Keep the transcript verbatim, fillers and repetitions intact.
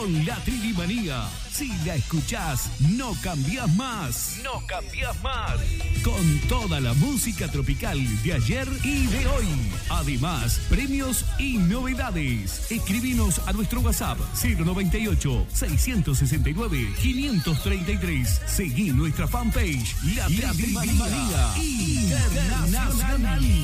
con la Trinimanía. Si la escuchás, no cambiás más. No cambiás más. Con toda la música tropical de ayer y de hoy. Además, premios y novedades. Escribinos a nuestro WhatsApp cero noventa y ocho, seiscientos sesenta y nueve, quinientos treinta y tres. Seguí nuestra fanpage La Trinimanía Internacional.